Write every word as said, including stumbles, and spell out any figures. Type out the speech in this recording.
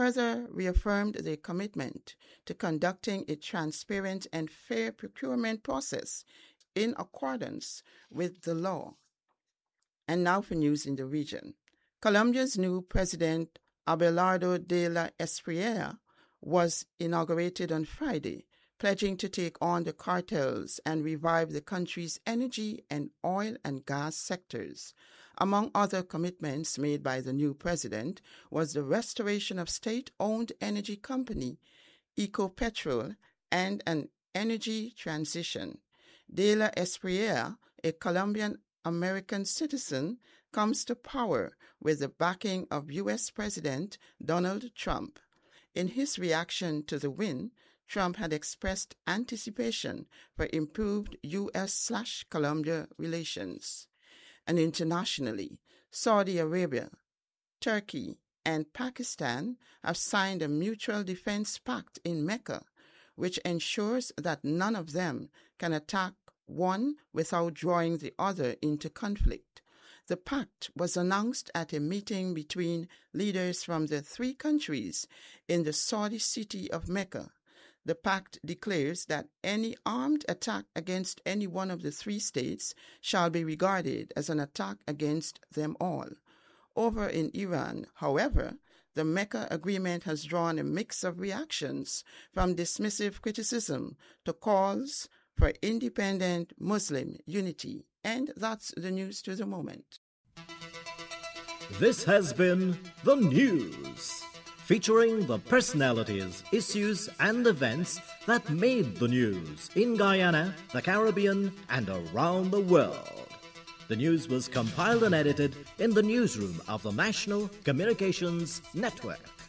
further reaffirmed their commitment to conducting a transparent and fair procurement process in accordance with the law. And now for news in the region. Colombia's new president, Abelardo de la Espriella, was inaugurated on Friday, pledging to take on the cartels and revive the country's energy and oil and gas sectors. Among other commitments made by the new president was the restoration of state-owned energy company Ecopetrol and an energy transition. De la Espriella, a Colombian-American citizen, comes to power with the backing of U S President Donald Trump. In his reaction to the win, Trump had expressed anticipation for improved U S-Colombia relations. And internationally, Saudi Arabia, Turkey, and Pakistan have signed a mutual defense pact in Mecca, which ensures that none of them can attack one without drawing the other into conflict. The pact was announced at a meeting between leaders from the three countries in the Saudi city of Mecca. The pact declares that any armed attack against any one of the three states shall be regarded as an attack against them all. Over in Iran, however, the Mecca agreement has drawn a mix of reactions, from dismissive criticism to calls for independent Muslim unity. And that's the news to the moment. This has been The News, featuring the personalities, issues, and events that made the news in Guyana, the Caribbean, and around the world. The news was compiled and edited in the newsroom of the National Communications Network.